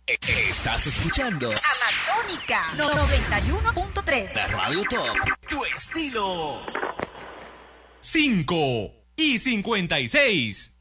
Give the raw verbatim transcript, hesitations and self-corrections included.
Estás escuchando Amazónica noventa y uno punto tres. La Radio Top. Tu estilo. cinco y cincuenta y seis.